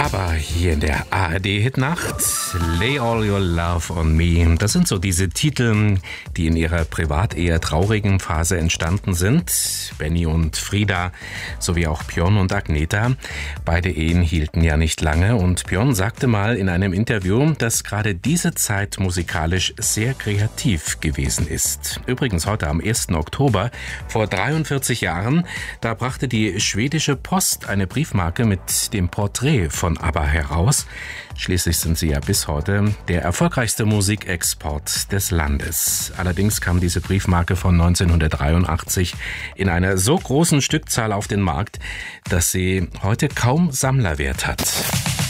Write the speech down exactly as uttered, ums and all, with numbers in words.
Aber hier in der A R D-Hitnacht, Lay All Your Love on Me. Das sind so diese Titel, die in ihrer privat eher traurigen Phase entstanden sind. Benny und Frida sowie auch Björn und Agneta. Beide Ehen hielten ja nicht lange und Björn sagte mal in einem Interview, dass gerade diese Zeit musikalisch sehr kreativ gewesen ist. Übrigens heute am ersten Oktober vor dreiundvierzig Jahren, da brachte die schwedische Post eine Briefmarke mit dem Porträt von ABBA heraus. Schließlich sind sie ja bis heute der erfolgreichste Musikexport des Landes. Allerdings kam diese Briefmarke von neunzehnhundertdreiundachtzig in einer so großen Stückzahl auf den Markt, dass sie heute kaum Sammlerwert hat.